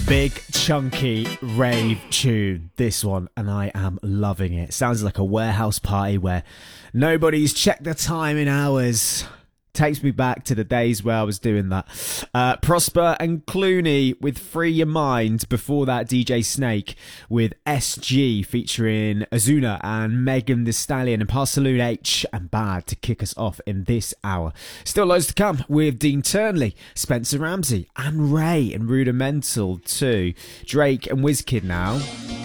Big, chunky rave tune, this one, and I am loving it. Sounds like a warehouse party where nobody's checked the time in hours. Takes me back to the days where I was doing that. Prosper and Clooney with Free Your Mind. Before that, DJ Snake with SG featuring Azuna and Megan Thee Stallion, and Parcaloon H and Bad to kick us off in this hour. Still loads to come with Dean Turnley, Spencer Ramsey and Ray and Rudimental too. Drake and Wizkid now.